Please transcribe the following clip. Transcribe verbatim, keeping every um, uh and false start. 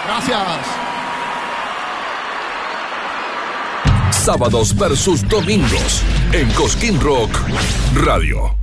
Gracias. Sábados versus domingos en Cosquín Rock Radio.